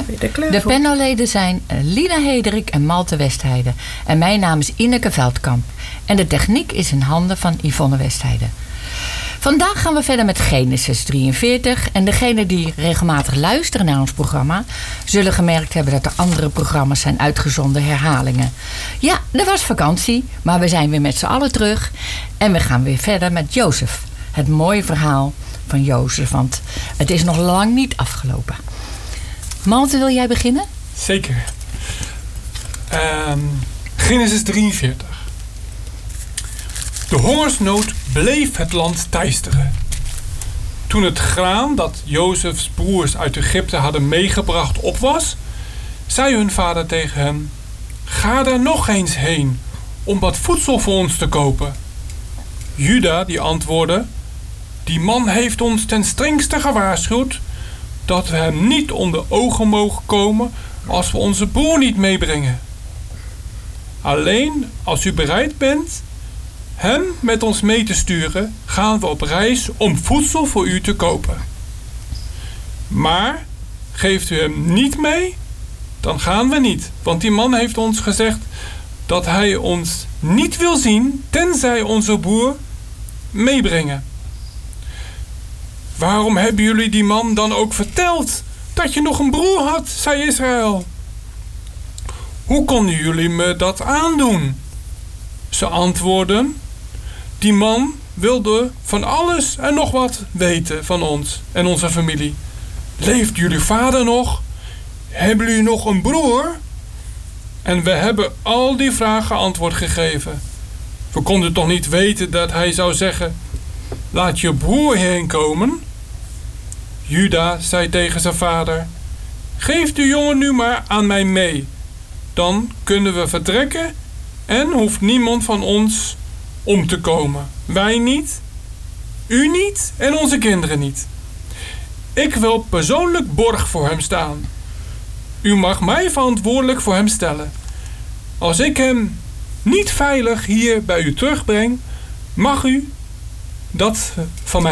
De panelleden zijn Lina Hederik en Malte Westheide. En mijn naam is Ineke Veldkamp. En de techniek is in handen van Yvonne Westheide. Vandaag gaan we verder met Genesis 43. En degenen die regelmatig luisteren naar ons programma zullen gemerkt hebben dat er andere programma's zijn uitgezonden, herhalingen. Ja, er was vakantie, maar we zijn weer met z'n allen terug. En we gaan weer verder met Jozef. Het mooie verhaal van Jozef, want het is nog lang niet afgelopen. Malte, wil jij beginnen? Zeker. Genesis 43. De hongersnood bleef het land teisteren. Toen het graan dat Jozefs broers uit Egypte hadden meegebracht op was, zei hun vader tegen hen: ga daar nog eens heen om wat voedsel voor ons te kopen. Juda die antwoordde: die man heeft ons ten strengste gewaarschuwd dat we hem niet onder ogen mogen komen als we onze broer niet meebrengen. Alleen als u bereid bent hem met ons mee te sturen, gaan we op reis om voedsel voor u te kopen. Maar geeft u hem niet mee, dan gaan we niet. Want die man heeft ons gezegd dat hij ons niet wil zien, tenzij onze broer meebrengen. Waarom hebben jullie die man dan ook verteld dat je nog een broer had, zei Israël. Hoe konden jullie me dat aandoen? Ze antwoordden: die man wilde van alles en nog wat weten van ons en onze familie. Leeft jullie vader nog? Hebben jullie nog een broer? En we hebben al die vragen antwoord gegeven. We konden toch niet weten dat hij zou zeggen: laat je broer hierheen komen? Juda zei tegen zijn vader: geef de jongen nu maar aan mij mee. Dan kunnen we vertrekken en hoeft niemand van ons om te komen. Wij niet, u niet en onze kinderen niet. Ik wil persoonlijk borg voor hem staan. U mag mij verantwoordelijk voor hem stellen. Als ik hem niet veilig hier bij u terugbreng, mag u dat van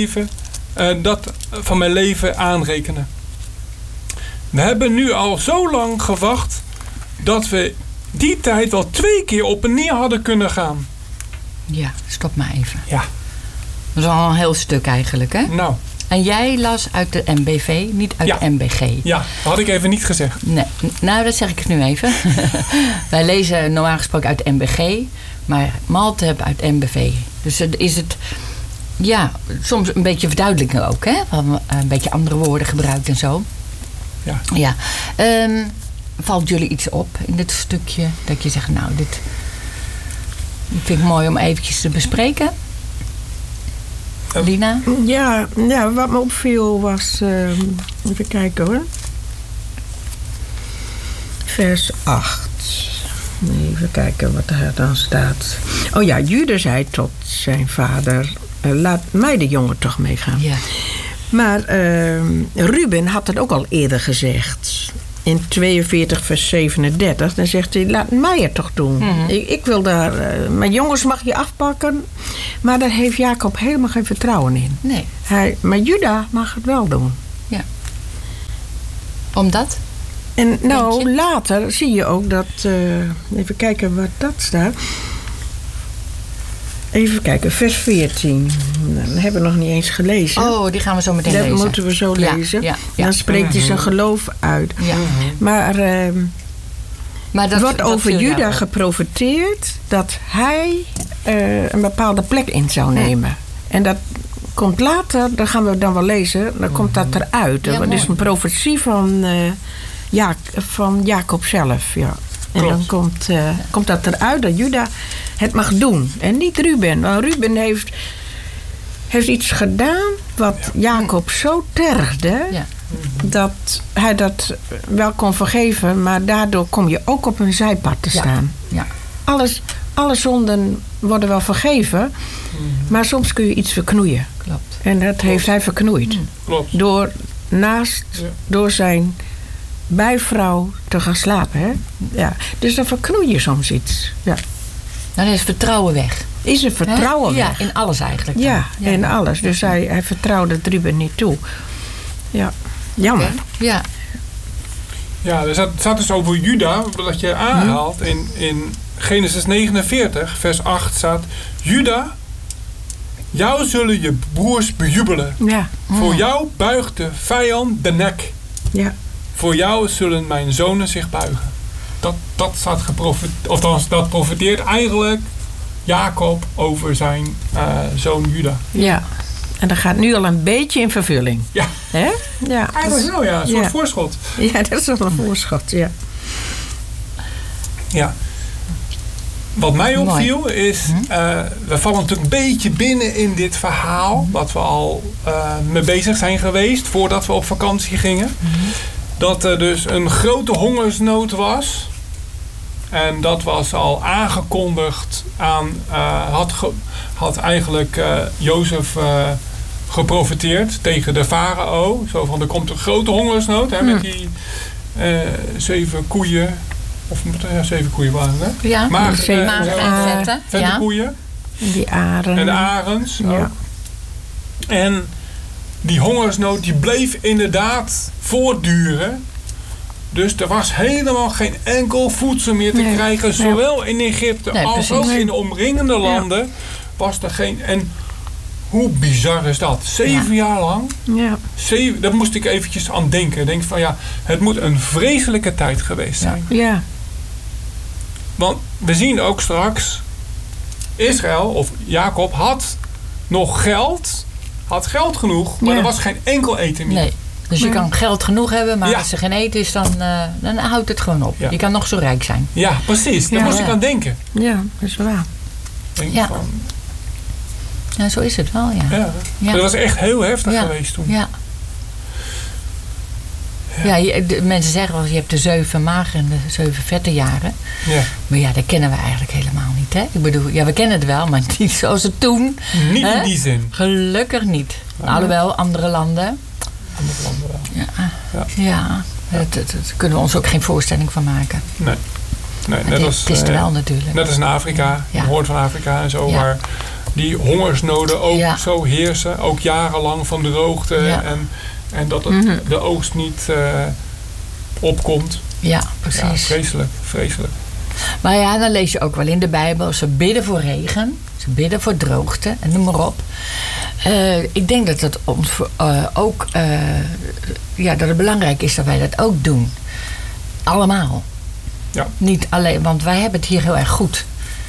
mijn leven aanrekenen. We hebben nu al zo lang gewacht dat we die tijd wel 2 keer op en neer hadden kunnen gaan. Ja, stop maar even. Ja. Dat is al een heel stuk eigenlijk, hè? Nou. En jij las uit de MBV, niet uit de MBG. Ja, dat had ik even niet gezegd. Nee, nou dat zeg ik nu even. Wij lezen normaal gesproken uit de MBG, maar Malte hebt uit MBV. Dus is het, ja, soms een beetje verduidelijken ook, hè? Een beetje andere woorden gebruikt en zo. Ja. Ja. Valt jullie iets op in dit stukje? Dat je zegt, nou, dit vind ik mooi om eventjes te bespreken. Lina? Ja, wat me opviel was... even kijken hoor. Vers 8. Even kijken wat er dan staat. Oh ja, Juda zei tot zijn vader: laat mij de jongen toch meegaan. Ja. Maar Ruben had het ook al eerder gezegd. In 42 vers 37. Dan zegt hij: laat mij het toch doen. Mm-hmm. Ik wil daar... mijn jongens mag je afpakken. Maar daar heeft Jacob helemaal geen vertrouwen in. Nee. Maar Juda mag het wel doen. Ja. Omdat? En nou, later zie je ook dat... even kijken wat dat staat. Even kijken, vers 14. Dat hebben we nog niet eens gelezen. Oh, die gaan we zo meteen lezen. Dat moeten we zo lezen. Ja. Dan spreekt hij zijn geloof uit. Ja. Maar er wordt over Juda geprofeteerd dat hij een bepaalde plek in zou nemen. En dat komt later, dat gaan we dan wel lezen, dan komt dat eruit. Ja, dat is een profetie van Jacob zelf. Ja. En dan komt dat eruit dat Juda het mag doen. En niet Ruben. Want Ruben heeft iets gedaan wat Jacob zo tergde... Ja. Dat hij dat wel kon vergeven, maar daardoor kom je ook op een zijpad te staan. Ja. Alle zonden worden wel vergeven, maar soms kun je iets verknoeien. Klopt. En dat heeft hij verknoeid. Klopt. Door zijn bijvrouw te gaan slapen. Hè? Ja. Dus dan verknoei je soms iets. Ja. Dan is vertrouwen weg. Is er vertrouwen weg? Ja, in alles eigenlijk. Ja, in alles. Dus hij vertrouwde Ruben niet toe. Ja. Jammer. Okay. Ja. Ja, er staat dus over Juda, dat je aanhaalt. In Genesis 49, vers 8 staat... Juda, jou zullen je broers bejubelen. Ja. Voor jou buigt de vijand de nek. Ja. Voor jou zullen mijn zonen zich buigen. Dat staat dat profeteert eigenlijk Jacob over zijn zoon Juda. Ja. En dat gaat nu al een beetje in vervulling. Ja. Hè? Ja. Eigenlijk wel, ja. Een soort voorschot. Ja, dat is wel een voorschot, ja. Ja. Wat mij opviel is... we vallen natuurlijk een beetje binnen in dit verhaal... wat we al mee bezig zijn geweest... voordat we op vakantie gingen. Dat er dus een grote hongersnood was... En dat was al aangekondigd aan... had eigenlijk Jozef geprofeteerd tegen de farao. Zo van, er komt een grote hongersnood... Hè, met die 7 koeien... Of 7 koeien waren het, hè? Ja, mager en vette koeien. En die aren. En de arends. Ja. En die hongersnood die bleef inderdaad voortduren... Dus er was helemaal geen enkel voedsel meer te krijgen. Zowel in Egypte als ook in de omringende landen was er geen... En hoe bizar is dat? 7 jaar lang? Ja. Daar moest ik eventjes aan denken. Ik denk van het moet een vreselijke tijd geweest zijn. Ja. Want we zien ook straks... Israël of Jacob had nog geld. Had geld genoeg. Maar er was geen enkel eten meer. Nee. Dus je kan geld genoeg hebben, maar als er geen eten is, dan houdt het gewoon op. Ja. Je kan nog zo rijk zijn. Ja, precies. Daar moest ik aan denken. Ja, dat is waar. Ja, zo is het wel, ja. Dat was echt heel heftig geweest toen. Ja. De mensen zeggen wel, je hebt de 7 magere en de 7 vette jaren. Ja. Maar dat kennen we eigenlijk helemaal niet, hè? Ik bedoel, we kennen het wel, maar niet zoals het toen. Niet in die zin. Gelukkig niet. Alhoewel, andere landen... Daar kunnen we ons ook geen voorstelling van maken. Nee, net als, het is er wel natuurlijk. Net als in Afrika, de Hoorn van Afrika en zo, waar die hongersnoden ook zo heersen. Ook jarenlang van droogte en dat het de oogst niet opkomt. Ja, precies. Ja, vreselijk. Maar dan lees je ook wel in de Bijbel, ze bidden voor regen, ze bidden voor droogte en noem maar op. Ik denk dat het ons ook dat het belangrijk is dat wij dat ook doen. Allemaal. Ja. Niet alleen, want wij hebben het hier heel erg goed.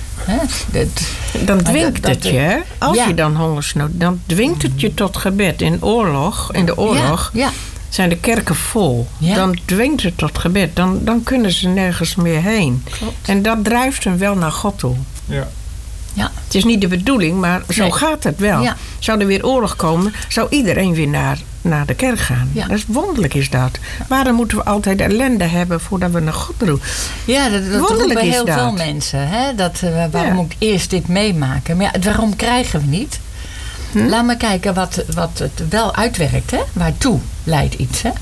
Dan dwingt het je, hè? Als je dan hongersnood, dan dwingt het je tot gebed. In de oorlog zijn de kerken vol. Ja. Dan dwingt het tot gebed. Dan kunnen ze nergens meer heen. Klopt. En dat drijft hem wel naar God toe. Ja. Ja. Het is niet de bedoeling, maar zo gaat het wel. Ja. Zou er weer oorlog komen, zou iedereen weer naar de kerk gaan. Ja. Dat is wonderlijk is dat. Waarom moeten we altijd ellende hebben voordat we naar God doen? Ja, dat roepen heel veel mensen. Hè? Waarom moet ik eerst dit meemaken? Maar waarom krijgen we niet? Laat maar kijken wat het wel uitwerkt. Hè? Waartoe leidt iets. Hè?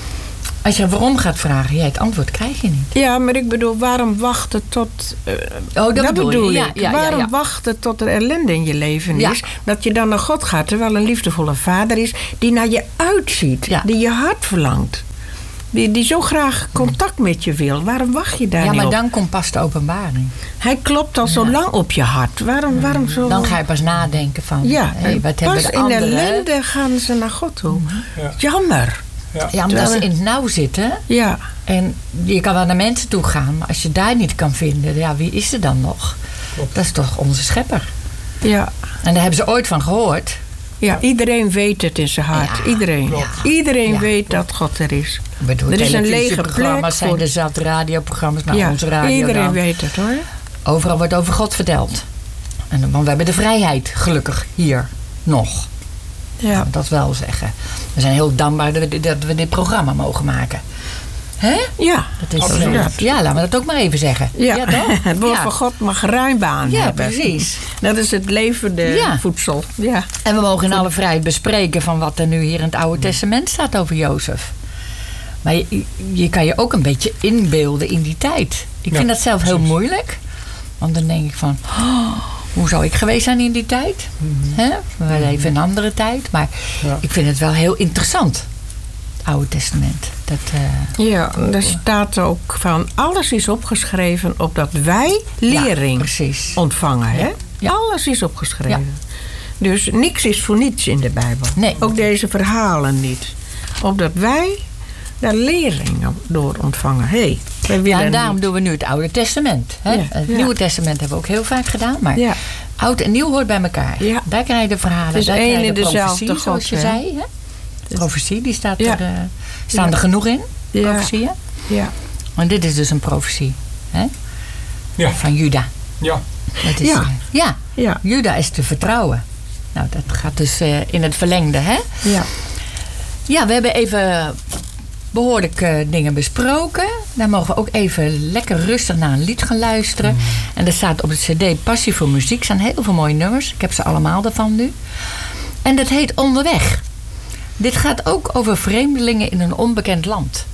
Als je waarom gaat vragen, het antwoord krijg je niet. Ja, maar ik bedoel, waarom wachten tot... dat bedoel ik. Waarom wachten tot er ellende in je leven is? Dat je dan naar God gaat, terwijl een liefdevolle vader is... die naar je uitziet, die je hart verlangt. Die zo graag contact met je wil. Waarom wacht je daar niet op? Ja, maar dan komt pas de openbaring. Hij klopt al zo lang op je hart. Waarom zo... Dan ga je pas nadenken van... wat hebben de anderen? Pas in ellende gaan ze naar God toe. Ja. Jammer. Ja, omdat ze in het nauw zitten. Ja. En je kan wel naar mensen toe gaan. Maar als je daar niet kan vinden, wie is er dan nog? Klopt. Dat is toch onze schepper. Ja. En daar hebben ze ooit van gehoord. Ja, iedereen weet het in zijn hart. Ja, iedereen. Ja. Iedereen weet dat God er is. Er is een lege plek. Zijn er zat radioprogramma's naar onze radio. Iedereen weet het hoor. Overal wordt over God verteld. Want we hebben de vrijheid, gelukkig, hier nog. Ja. Dat wel zeggen. We zijn heel dankbaar dat we dit programma mogen maken. Hè? Ja, dat is laten we dat ook maar even zeggen. Ja, het woord van God mag ruim baan hebben. Ja, precies. Dat is het levende voedsel. Ja. En we mogen in alle vrijheid bespreken van wat er nu hier in het Oude Testament staat over Jozef. Maar je kan je ook een beetje inbeelden in die tijd. Ik vind dat zelf heel moeilijk. Want dan denk ik van... hoe zou ik geweest zijn in die tijd? We leven in een andere tijd. Maar ik vind het wel heel interessant. Oude Testament. Ja, er staat ook van... alles is opgeschreven opdat wij lering ontvangen. Hè? Ja. Alles is opgeschreven. Ja. Dus niks is voor niets in de Bijbel. Nee. Ook deze verhalen niet. Opdat wij daar lering door ontvangen. Hey, en daarom doen we nu het Oude Testament. Hè? Ja. Het Nieuwe Testament hebben we ook heel vaak gedaan. Maar oud en nieuw hoort bij elkaar. Ja. Daar krijg je de verhalen. Dus daar krijg je de profetie, zoals je zei. Hè? De profetie, die staat staan er genoeg in. Profetieën. Ja. En dit is dus een profetie. Hè? Ja. Van Juda. Ja. Dat is, Juda is te vertrouwen. Nou, dat gaat dus in het verlengde, hè? Ja. Ja, we hebben even behoorlijk dingen besproken. Dan mogen we ook even lekker rustig naar een lied gaan luisteren. En er staat op de cd Passie voor Muziek. Er staan heel veel mooie nummers. Ik heb ze allemaal ervan nu. En dat heet Onderweg. Dit gaat ook over vreemdelingen in een onbekend land.